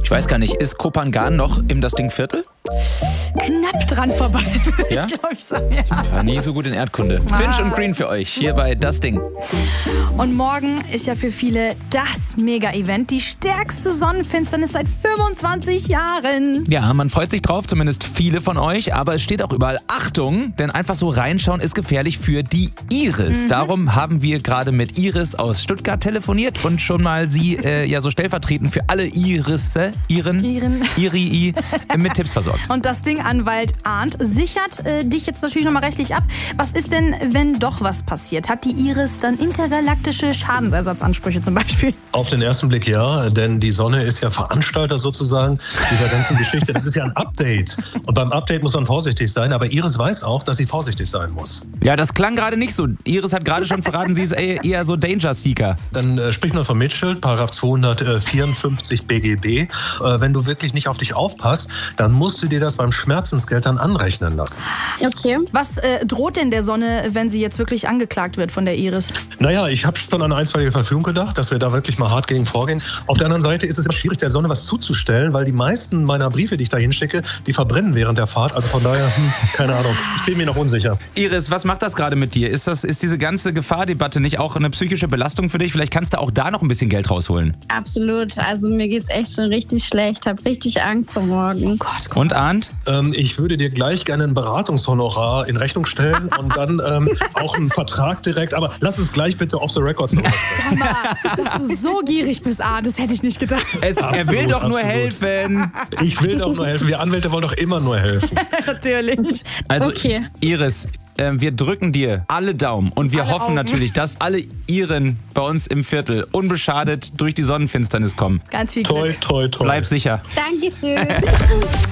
Ich weiß gar nicht, ist Kopangan noch im Das Ding Viertel? Knapp dran vorbei, Ja? glaube ich sagen. Ja. War nie so gut in Erdkunde. Finch und Green für euch, hier bei Das Ding. Und morgen ist ja für viele das Mega-Event, die stärkste Sonnenfinsternis seit 25 Jahren. Ja, man freut sich drauf, zumindest viele von euch, aber es steht auch überall Achtung, denn einfach so reinschauen ist gefährlich für die Iris. Darum haben wir gerade mit Iris aus Stuttgart telefoniert und schon mal sie ja so stellvertretend für alle Irisse, Iri, mit Tipps versorgt. Und das Ding-Anwalt Arndt sichert dich jetzt natürlich nochmal rechtlich ab. Was ist denn, wenn doch was passiert? Hat die Iris dann intergalaktische Schadensersatzansprüche zum Beispiel? Auf den ersten Blick ja, denn die Sonne ist ja Veranstalter sozusagen dieser ganzen Geschichte. Das ist ja ein Update. Und beim Update muss man vorsichtig sein, aber Iris weiß auch, dass sie vorsichtig sein muss. Ja, das klang gerade nicht so. Iris hat gerade schon verraten, sie ist eher so Danger Seeker. Dann spricht man vom Mitschild, Paragraph 254 BGB. Wenn du wirklich nicht auf dich aufpasst, dann musst du dir das beim Schmerzensgeld dann anrechnen lassen. Okay. Was droht denn der Sonne, wenn sie jetzt wirklich angeklagt wird von der Iris? Naja, ich habe schon an eine einstweilige Verfügung gedacht, dass wir da wirklich mal hart gegen vorgehen. Auf der anderen Seite ist es immer schwierig, der Sonne was zuzustellen, weil die meisten meiner Briefe, die ich da hinschicke, die verbrennen während der Fahrt. Also von daher, keine Ahnung, ich bin mir noch unsicher. Iris, was macht das gerade mit dir? Ist diese ganze Gefahrdebatte nicht auch eine psychische Belastung für dich? Vielleicht kannst du auch da noch ein bisschen Geld rausholen. Absolut. Also mir geht's echt schon richtig schlecht. Hab richtig Angst vor morgen. Gott. Und Arndt? Ich würde dir gleich gerne ein Beratungshonorar in Rechnung stellen und dann auch einen Vertrag direkt. Aber lass es gleich bitte off the records drüber sprechen. Sag mal, dass du so gierig bist, Arndt, das hätte ich nicht gedacht. Er will doch nur helfen. Ich will doch nur helfen. Wir Anwälte wollen doch immer nur helfen. Natürlich. Also, Okay. Iris, wir drücken dir alle Daumen und wir Alle hoffen Augen. natürlich, dass alle Iren bei uns im Viertel unbeschadet durch die Sonnenfinsternis kommen. Ganz viel Toi, Glück. toi, toi. Bleib sicher. Dankeschön.